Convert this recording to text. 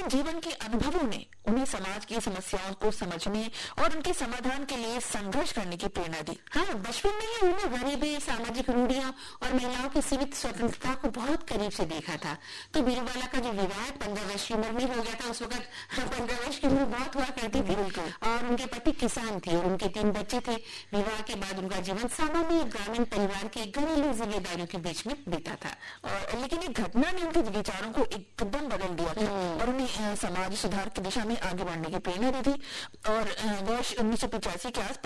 लेकिन जीवन के अनुभवों ने उन्हें समाज की समस्याओं को समझने और उनके समाधान के लिए संघर्ष करने की प्रेरणा दी। हाँ, बचपन में ही उन्होंने गरीबी, सामाजिक रूढ़ियां और महिलाओं की सीमित स्वतंत्रता को बहुत करीब से देखा था। तो बीरूबाला का जो विवाह 15 वर्ष की उम्र में हो गया था। उस वक्त 15 वर्ष की उम्र बहुत हुआ करती थी और उनके पति किसान थे और उनके 3 बच्चे थे। विवाह के बाद उनका जीवन सामान्य ग्रामीण परिवार के घरेलू जिम्मेदारियों के बीच में बीता था। और लेकिन एक घटना ने उनके विचारों को एकदम बदल दिया था और उन्हें समाज सुधार की दिशा में आगे बढ़ने की प्रेरणा दी थी। और वर्ष 1985 के आसपास